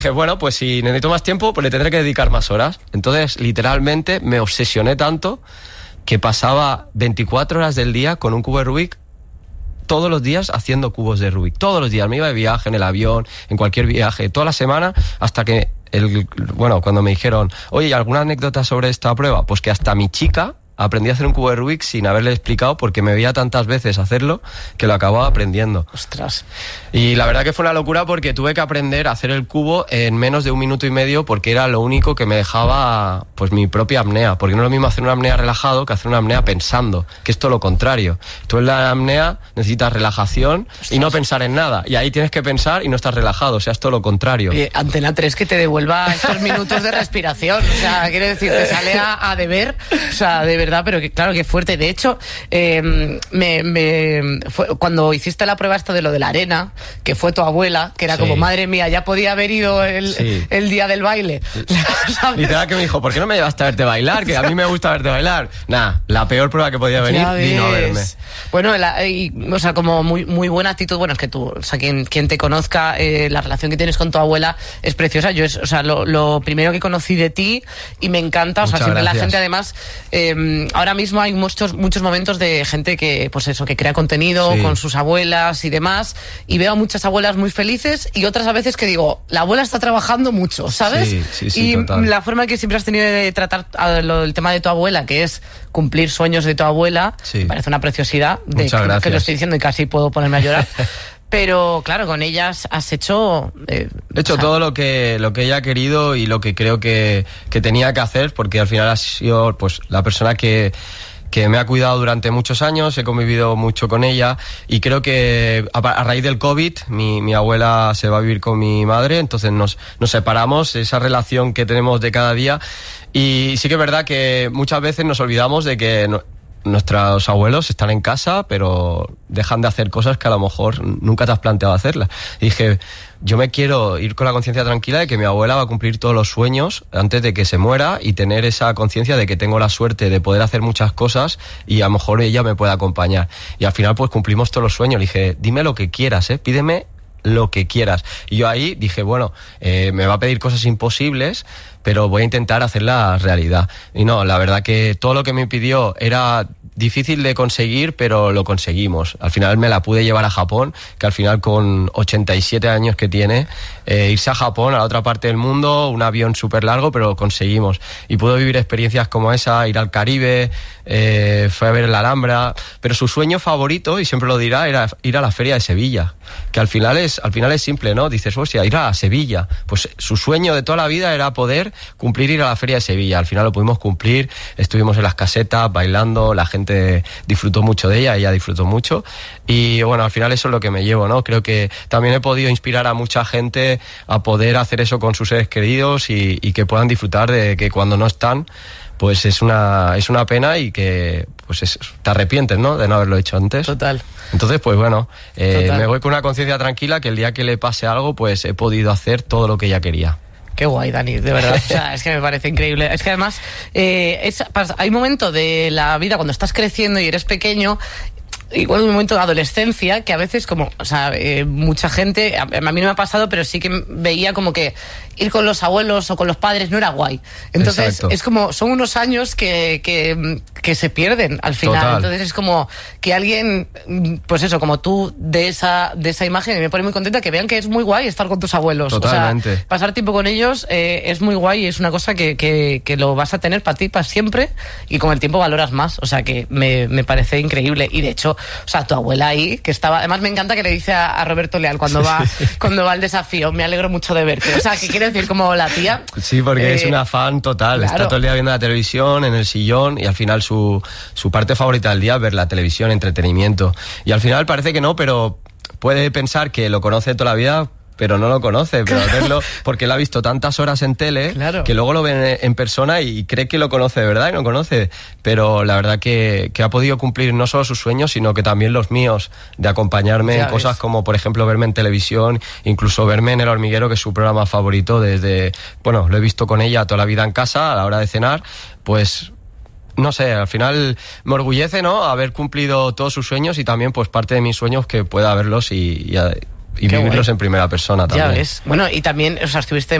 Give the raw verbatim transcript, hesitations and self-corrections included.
Que bueno, pues si necesito más tiempo, pues le tendré que dedicar más horas. Entonces, literalmente, me obsesioné tanto que pasaba veinticuatro horas del día con un cubo de Rubik todos los días haciendo cubos de Rubik. Todos los días. Me iba de viaje, en el avión, en cualquier viaje, toda la semana, hasta que, el, bueno, cuando me dijeron, oye, ¿alguna anécdota sobre esta prueba? Pues que hasta mi chica aprendí a hacer un cubo de Rubik sin haberle explicado, porque me veía tantas veces hacerlo que lo acababa aprendiendo. Ostras. Y la verdad que fue una locura porque tuve que aprender a hacer el cubo en menos de un minuto y medio, porque era lo único que me dejaba pues mi propia apnea, porque no es lo mismo hacer una apnea relajado que hacer una apnea pensando, que es todo lo contrario. Tú en la apnea necesitas relajación. Ostras. Y no pensar en nada, y ahí tienes que pensar y no estás relajado, o sea, es todo lo contrario. Oye, Antena tres que te devuelva estos minutos de respiración, o sea, quiere decir, te sale a, a deber, o sea, de verdad. Pero que claro, que fuerte. De hecho, eh, me, me fue, cuando hiciste la prueba esto de lo de la arena, que fue tu abuela, que era sí. como, madre mía, ya podía haber ido el, sí. el día del baile. ¿Sabes? Literal que me dijo, ¿por qué no me llevaste a verte bailar? Que a mí me gusta verte bailar. Nah, la peor prueba que podía venir, vino a verme. Bueno, la, y, o sea, como muy, muy buena actitud. Bueno, es que tú, o sea, quien, quien te conozca, eh, la relación que tienes con tu abuela es preciosa. Yo es, o sea, lo, lo primero que conocí de ti y me encanta, o sea, Muchas siempre gracias. La gente además, eh, ahora mismo hay muchos muchos momentos de gente que, pues eso, que crea contenido sí. con sus abuelas y demás, y veo a muchas abuelas muy felices y otras a veces que digo, la abuela está trabajando mucho, ¿sabes? Sí, sí, sí, y total. La forma que siempre has tenido de tratar lo, el tema de tu abuela, que es cumplir sueños de tu abuela, sí. me parece una preciosidad. De Muchas que, gracias. que lo estoy diciendo y casi puedo ponerme a llorar. Pero claro, con ellas has hecho... Eh, He hecho o sea, todo lo que lo que ella ha querido y lo que creo que, que tenía que hacer, porque al final ha sido pues la persona que... que me ha cuidado durante muchos años, he convivido mucho con ella y creo que a, a raíz del COVID mi, mi abuela se va a vivir con mi madre, entonces nos, nos separamos, esa relación que tenemos de cada día, y sí que es verdad que muchas veces nos olvidamos de que no, nuestros abuelos están en casa pero dejan de hacer cosas que a lo mejor nunca te has planteado hacerlas. Y dije, yo me quiero ir con la conciencia tranquila de que mi abuela va a cumplir todos los sueños antes de que se muera y tener esa conciencia de que tengo la suerte de poder hacer muchas cosas y a lo mejor ella me puede acompañar. Y al final pues cumplimos todos los sueños. Le dije, dime lo que quieras, ¿eh? Pídeme lo que quieras. Y yo ahí dije, bueno, eh, me va a pedir cosas imposibles, pero voy a intentar hacerlas realidad. Y no, la verdad que todo lo que me pidió era difícil de conseguir, pero lo conseguimos. Al final me la pude llevar a Japón, que al final con ochenta y siete años que tiene, eh, irse a Japón, a la otra parte del mundo, un avión súper largo, pero lo conseguimos. Y pudo vivir experiencias como esa, ir al Caribe, eh, fue a ver la Alhambra, pero su sueño favorito, y siempre lo dirá, era ir a la Feria de Sevilla, que al final es, al final es simple, ¿no? Dices, hostia, ir a Sevilla. Pues su sueño de toda la vida era poder cumplir ir a la Feria de Sevilla. Al final lo pudimos cumplir, estuvimos en las casetas bailando, la gente disfrutó mucho de ella, ella disfrutó mucho, y bueno, al final eso es lo que me llevo, ¿no? Creo que también he podido inspirar a mucha gente a poder hacer eso con sus seres queridos y, y que puedan disfrutar de que cuando no están, pues es una es una pena y que pues es, te arrepientes, ¿no? De no haberlo hecho antes. Total. Entonces, pues bueno, eh, me voy con una conciencia tranquila que el día que le pase algo, pues he podido hacer todo lo que ella quería. Qué guay, Dani, de verdad. O sea, es que me parece increíble. Es que además, eh, es, hay momentos de la vida cuando estás creciendo y eres pequeño, igual en un momento de adolescencia, que a veces como, o sea, eh, mucha gente, a, a mí no me ha pasado, pero sí que veía como que ir con los abuelos o con los padres no era guay. Entonces, exacto, es como, son unos años que, que, que se pierden al final. Total. Entonces es como que alguien, pues eso, como tú, de esa, de esa imagen, y me pone muy contenta que vean que es muy guay estar con tus abuelos. Totalmente. O sea, pasar tiempo con ellos eh, es muy guay y es una cosa que, que, que lo vas a tener para ti, para siempre, y con el tiempo valoras más. O sea, que me, me parece increíble. Y de hecho, o sea, tu abuela ahí, que estaba... Además me encanta que le dice a, a Roberto Leal cuando va, cuando va al desafío, me alegro mucho de verte. O sea, que quiere decir como la tía... Sí, porque eh, es una fan total. Claro. Está todo el día viendo la televisión, en el sillón, y al final su, su parte favorita del día es ver la televisión, entretenimiento. Y al final parece que no, pero puede pensar que lo conoce toda la vida, pero no lo conoce, pero al verlo, porque lo ha visto tantas horas en tele, claro, que luego lo ve en persona y cree que lo conoce de verdad y no conoce. Pero la verdad que, que ha podido cumplir no solo sus sueños, sino que también los míos, de acompañarme ya en ves. Cosas como, por ejemplo, verme en televisión, incluso verme en El Hormiguero, que es su programa favorito desde... Bueno, lo he visto con ella toda la vida en casa, a la hora de cenar, pues... No sé, al final me orgullece, ¿no?, haber cumplido todos sus sueños y también pues parte de mis sueños que pueda verlos y, y, y Qué vivirlos guay. en primera persona también. Ya ves. Bueno, y también, o sea, estuviste